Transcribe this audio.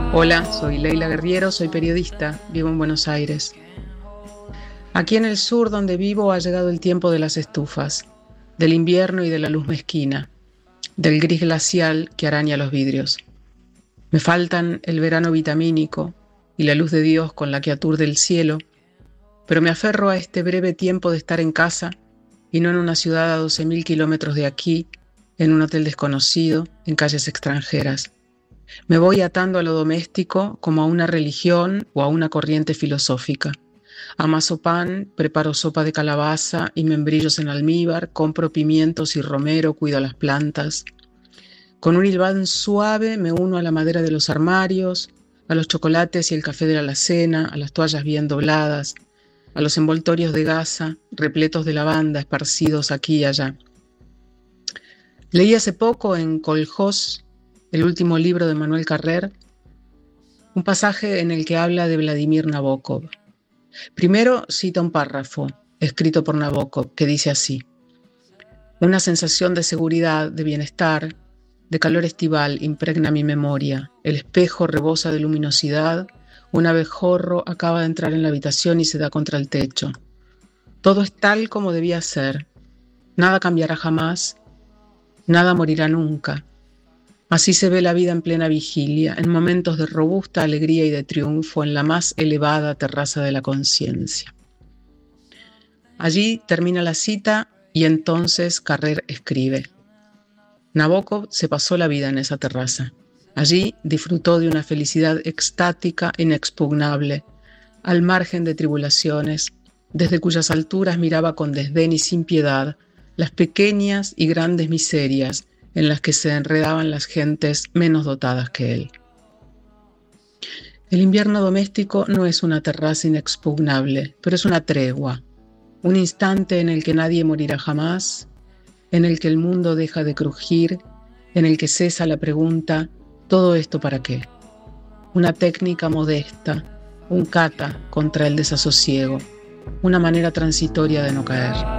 Hola, soy Leila Guerriero, soy periodista, vivo en Buenos Aires. Aquí en el sur donde vivo ha llegado el tiempo de las estufas, del invierno y de la luz mezquina, del gris glacial que araña los vidrios. Me faltan el verano vitamínico y la luz de Dios con la que aturde el cielo, pero me aferro a este breve tiempo de estar en casa y no en una ciudad a 12.000 kilómetros de aquí, en un hotel desconocido, en calles extranjeras. Me voy atando a lo doméstico como a una religión o a una corriente filosófica. Amaso pan, preparo sopa de calabaza y membrillos en almíbar, compro pimientos y romero, cuido las plantas. Con un hilván suave me uno a la madera de los armarios, a los chocolates y el café de la alacena, a las toallas bien dobladas, a los envoltorios de gasa, repletos de lavanda, esparcidos aquí y allá. Leí hace poco en Coljós, el último libro de Manuel Carrer, un pasaje en el que habla de Vladimir Nabokov. Primero cita un párrafo escrito por Nabokov que dice así: una sensación de seguridad, de bienestar, de calor estival impregna mi memoria. El espejo rebosa de luminosidad. Un abejorro acaba de entrar en la habitación y se da contra el techo. Todo es tal como debía ser. Nada cambiará jamás. Nada morirá nunca. Así se ve la vida en plena vigilia, en momentos de robusta alegría y de triunfo, en la más elevada terraza de la conciencia. Allí termina la cita y entonces Carrer escribe: Nabokov se pasó la vida en esa terraza. Allí disfrutó de una felicidad extática, inexpugnable, al margen de tribulaciones, desde cuyas alturas miraba con desdén y sin piedad las pequeñas y grandes miserias en las que se enredaban las gentes menos dotadas que él. El invierno doméstico no es una terraza inexpugnable, pero es una tregua, un instante en el que nadie morirá jamás, en el que el mundo deja de crujir, en el que cesa la pregunta: ¿todo esto para qué? Una técnica modesta, un kata contra el desasosiego, una manera transitoria de no caer.